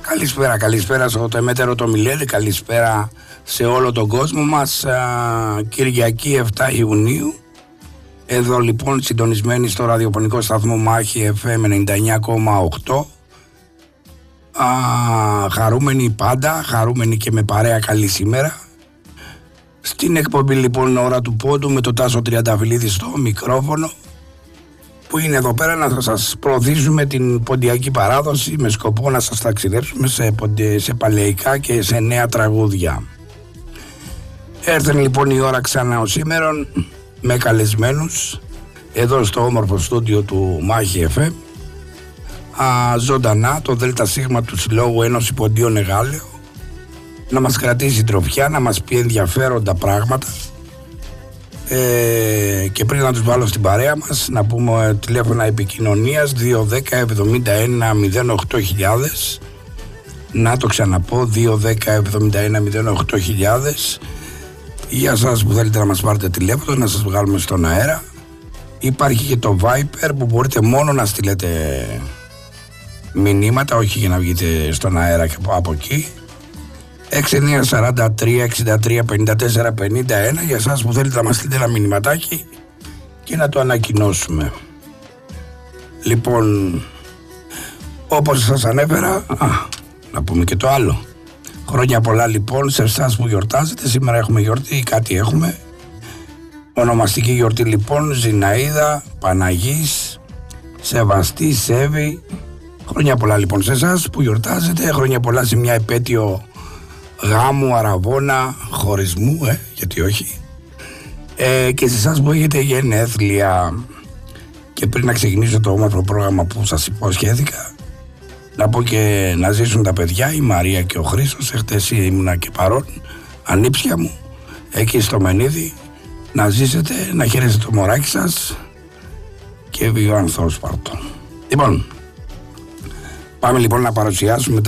Καλησπέρα στο Τεμέτερο το Μιλέλη, καλησπέρα σε όλο τον κόσμο μας. Κυριακή 7 Ιουνίου. Εδώ λοιπόν συντονισμένοι στο ραδιοφωνικό σταθμό Μάχη FM 99,8. Χαρούμενοι πάντα, χαρούμενοι και με παρέα, καλή σήμερα. Στην εκπομπή λοιπόν ώρα του πόντου με τον Τάσο Τριανταφυλλίδη στο μικρόφωνο, που είναι εδώ πέρα να σας προωθήσουμε την ποντιακή παράδοση με σκοπό να σας ταξιδέψουμε σε παλαιικά και σε νέα τραγούδια. Έρθεν λοιπόν η ώρα ξανά ως σήμερον με καλεσμένους εδώ στο όμορφο στούντιο του Μάχη FM, ζωντανά το ΔΣ του Συλλόγου Ένωση Ποντίων Εγάλεο, να μας κρατήσει τροφιά, να μας πει ενδιαφέροντα πράγματα. Και πριν να τους βάλω στην παρέα μας, να πούμε τηλέφωνα επικοινωνίας 210-71-08.000. Να το ξαναπώ, 210-71-08.000. Για σας που θέλετε να μας πάρετε τηλέφωνο, να σας βγάλουμε στον αέρα. Υπάρχει και το Viper που μπορείτε μόνο να στείλετε μηνύματα, όχι για να βγείτε στον αέρα και από εκεί. 6943-63-54-51 για εσάς που θέλετε να μας στείλετε ένα μηνυματάκι και να το ανακοινώσουμε. Λοιπόν, όπως σας ανέφερα, να πούμε και το άλλο. Χρόνια πολλά λοιπόν σε εσάς που γιορτάζετε. Σήμερα έχουμε γιορτή ή κάτι έχουμε. Ονομαστική γιορτή λοιπόν, Ζηναΐδα, Παναγής, Σεβαστή, Σέβη. Χρόνια πολλά λοιπόν σε εσάς που γιορτάζετε. Χρόνια πολλά σε μια επέτειο γάμου, αραβώνα, χωρισμού, γιατί όχι. Και σε εσάς που έχετε γενέθλια. Και πριν να ξεκινήσω το όμορφο πρόγραμμα που σας υποσχέθηκα, να πω και να ζήσουν τα παιδιά, η Μαρία και ο Χρήστος. Εχθές ήμουνα και παρόν, ανήψια μου, εκεί στο Μενίδη. Να ζήσετε, να χαίρεστε το μωράκι σας και βιοανθός Σπαρτών. Λοιπόν, πάμε λοιπόν να παρουσιάσουμε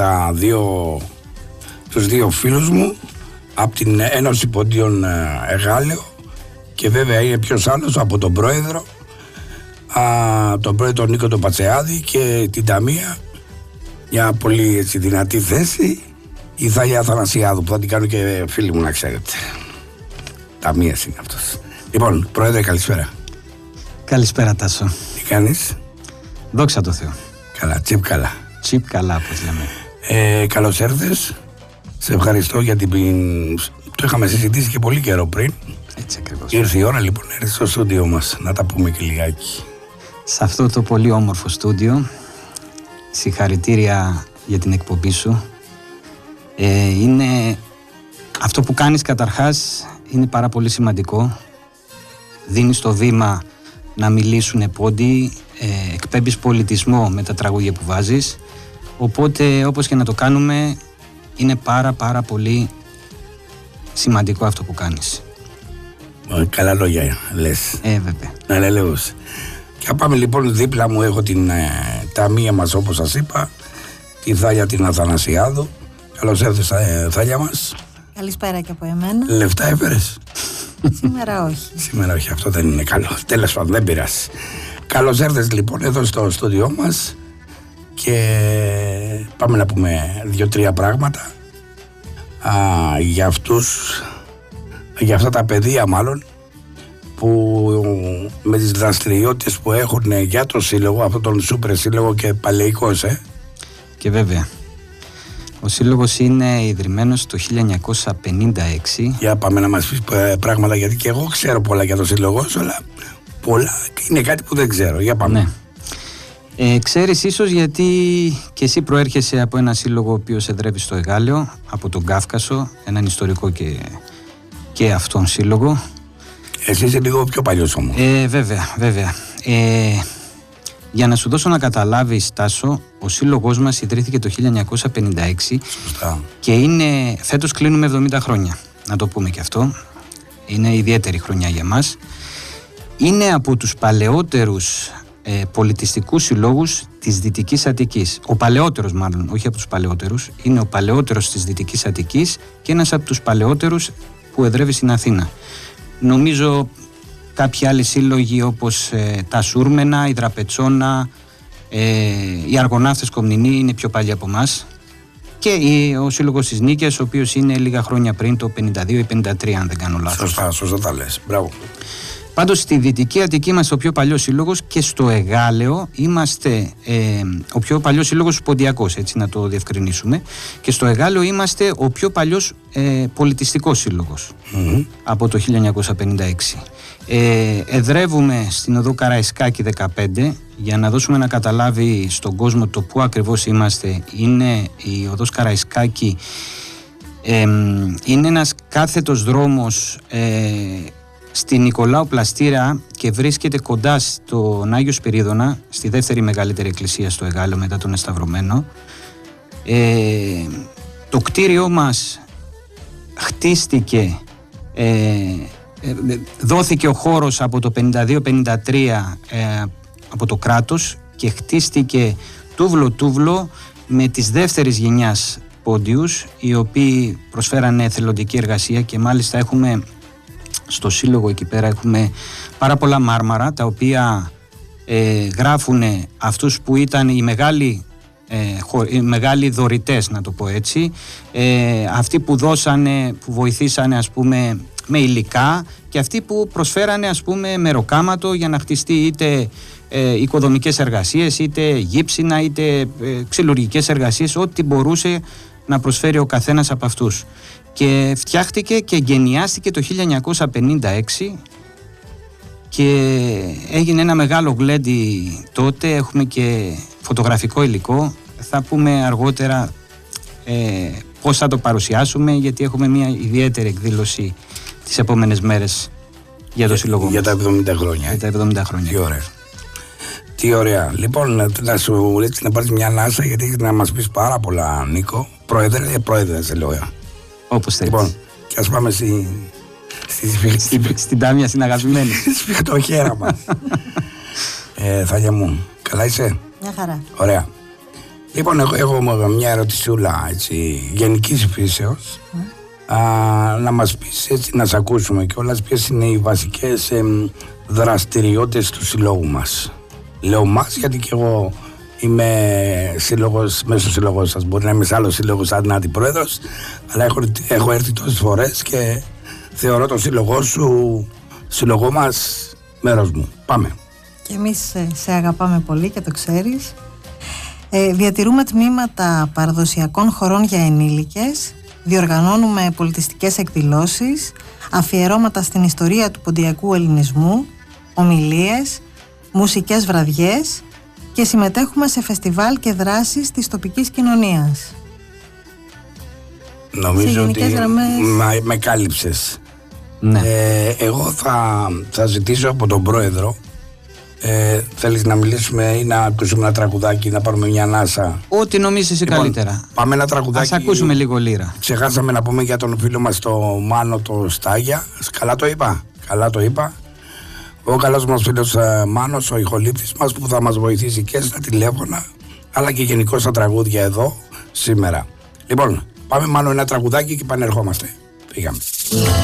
τους δύο φίλους μου από την Ένωση Ποντίων Εγάλεο, και βέβαια είναι ποιος άλλος από τον πρόεδρο, τον πρόεδρο Νίκο τον Πατσεάδη, και την ταμεία, μια πολύ έτσι δυνατή θέση, η Θάλια Αθανασιάδου, που θα την κάνω και φίλοι μου να ξέρετε. Ταμείας είναι αυτός. Λοιπόν, πρόεδρε, καλησπέρα. Καλησπέρα Τάσο. Τι κάνεις? Δόξα τω Θεώ. Καλά, τσιπ καλά. Τσιπ καλά, όπως λέμε. Καλώς ήρθες. Σε ευχαριστώ γιατί το είχαμε συζητήσει και πολύ καιρό πριν. Έτσι ακριβώς. Ήρθε η ώρα λοιπόν να έρθεις στο στούντιο μας, να τα πούμε και λιγάκι. Σε αυτό το πολύ όμορφο στούντιο, συγχαρητήρια για την εκπομπή σου. Είναι αυτό που κάνεις καταρχάς, είναι πάρα πολύ σημαντικό. Δίνεις το βήμα να μιλήσουν πόντιοι, εκπέμπεις πολιτισμό με τα τραγούδια που βάζεις. Οπότε όπως και να το κάνουμε, είναι πάρα πολύ σημαντικό αυτό που κάνεις. Καλά λόγια λες. Βέβαια. Να λελέως. Και πάμε λοιπόν, δίπλα μου έχω την ταμεία μας, όπως σας είπα, τη Θάλια την Αθανασιάδου. Καλώς ήρθες, Θάλια μας. Καλησπέρα και από εμένα. Λεφτά έφερες? Σήμερα όχι. Σήμερα όχι, αυτό δεν είναι καλό. Τέλος πάντων, δεν πειράζει. Καλώς ήρθες λοιπόν εδώ στο στούντιό μας και πάμε να πούμε 2-3 πράγματα για αυτά τα παιδεία μάλλον, που με τις δραστηριότητες που έχουν για το σύλλογο, αυτόν τον σούπερ σύλλογο και παλαιικός. Και βέβαια. Ο σύλλογος είναι ιδρυμένος το 1956. Για πάμε να μας πεις πράγματα, γιατί και εγώ ξέρω πολλά για το σύλλογο σου, αλλά πολλά είναι κάτι που δεν ξέρω. Για πάμε. Ναι. Ξέρεις ίσως γιατί και εσύ προέρχεσαι από ένα σύλλογο ο οποίος εδρεύει στο Εγάλεο, από τον Κάφκασο, έναν ιστορικό και αυτόν σύλλογο. Εσύ είσαι λίγο πιο παλιός όμως. Βέβαια. Για να σου δώσω να καταλάβεις, Τάσο, ο σύλλογός μας ιδρύθηκε το 1956. Σωστά. Και φέτος κλείνουμε 70 χρόνια, να το πούμε και αυτό. Είναι ιδιαίτερη χρονιά για μας. Είναι από τους παλαιότερους πολιτιστικούς συλλόγους της Δυτικής Αττικής. Ο παλαιότερος μάλλον, όχι από τους παλαιότερους. Είναι ο παλαιότερος της Δυτικής Αττικής και ένας από τους παλαιότερους που εδρεύει στην Αθήνα. Νομίζω κάποιοι άλλοι σύλλογοι όπως τα Σούρμενα, η Δραπετσόνα, οι Αργοναύτες Κομνηνοί είναι πιο παλιοί από εμάς. και ο Σύλλογος της Νίκαιας, ο οποίος είναι λίγα χρόνια πριν, το 52 ή 53 αν δεν κάνω λάθος. Σωστά τα λες, μπράβο. Πάντως στη Δυτική Αττική είμαστε ο πιο παλιός σύλλογος και στο Εγάλεο είμαστε ο πιο παλιός σύλλογος ποντιακός, έτσι να το διευκρινίσουμε, και στο Εγάλεο είμαστε ο πιο παλιός πολιτιστικός σύλλογος από το 1956. Εδρεύουμε στην οδό Καραϊσκάκη 15. Για να δώσουμε να καταλάβει στον κόσμο το που ακριβώς είμαστε, είναι η οδός Καραϊσκάκη, είναι ένας κάθετος δρόμος στη Νικολάου Πλαστήρα και βρίσκεται κοντά στον Άγιο Σπυρίδωνα, στη δεύτερη μεγαλύτερη εκκλησία στο Εγάλεο μετά τον Εσταυρωμένο. Το κτίριό μας χτίστηκε, δόθηκε ο χώρος από το 52-53 από το κράτος και χτίστηκε τούβλο-τούβλο με τις δεύτερης γενιάς πόντιους, οι οποίοι προσφέρανε εθελοντική εργασία, και μάλιστα έχουμε στο σύλλογο εκεί πέρα έχουμε πάρα πολλά μάρμαρα τα οποία γράφουν αυτούς που ήταν οι μεγάλοι δωρητές, να το πω έτσι, αυτοί που δώσανε, που βοηθήσανε ας πούμε με υλικά, και αυτοί που προσφέρανε ας πούμε μεροκάματο για να χτιστεί είτε οικοδομικές εργασίες, είτε γύψινα, είτε ξυλουργικές εργασίες, ό,τι μπορούσε να προσφέρει ο καθένας από αυτούς. Και φτιάχτηκε και εγκαινιάστηκε το 1956 και έγινε ένα μεγάλο γλέντι τότε. Έχουμε και φωτογραφικό υλικό, θα πούμε αργότερα πώς θα το παρουσιάσουμε, γιατί έχουμε μια ιδιαίτερη εκδήλωση τις επόμενες μέρες για το σύλλογο μας. Για τα 70 χρόνια. Για τα 70 χρόνια. Τι ωραία. Τι ωραία. Λοιπόν, να σου ρίξει να πάρεις μια ανάσα, γιατί έχεις να μας πεις πάρα πολλά, Νίκο. Πρόεδρε σε λέω. Όπως θέλεις. Λοιπόν, και ας πάμε στην Τάμια, στην αγαπημένη. Σφιχτοχέρα μας. Θάλια μου, καλά είσαι? Μια χαρά. Ωραία. Λοιπόν, έχω μια ερωτησούλα, έτσι, γενικής φύσεως. Να μας πεις, έτσι, να σε ακούσουμε κιόλας, ποιες είναι οι βασικές δραστηριότητες του συλλόγου μας. Λέω μας, γιατί κι εγώ είμαι σύλλογος, μέσω σύλλογος σας. Μπορεί να είμαι σε άλλο σύλλογο σαν αντιπρόεδρος, αλλά έχω έρθει τόσες φορές και θεωρώ το σύλλογό σου, σύλλογό μας, μέρος μου. Πάμε. Και εμείς σε αγαπάμε πολύ και το ξέρεις. Διατηρούμε τμήματα παραδοσιακών χορών για ενήλικες, διοργανώνουμε πολιτιστικές εκδηλώσεις, αφιερώματα στην ιστορία του ποντιακού ελληνισμού, ομιλίες, μουσικές βραδιές, και συμμετέχουμε σε φεστιβάλ και δράσεις της τοπικής κοινωνίας. Νομίζω ότι με κάλυψες. Ναι. Εγώ θα ζητήσω από τον πρόεδρο, θέλεις να μιλήσουμε ή να ακούσουμε ένα τραγουδάκι, να πάρουμε μια ανάσα? Ό,τι νομίζεις εσύ καλύτερα. Πάμε ένα τραγουδάκι. Ας ακούσουμε λίγο λίρα. Ξεχάσαμε να πούμε για τον φίλο μας το Μάνο το Στάγια. Καλά το είπα. Ο καλός μας φίλος Μάνος, ο ηχολήπτης μας, που θα μας βοηθήσει και στα τηλέφωνα, αλλά και γενικώς στα τραγούδια εδώ σήμερα. Λοιπόν, πάμε Μάνο ένα τραγουδάκι και πανερχόμαστε. Πήγαμε.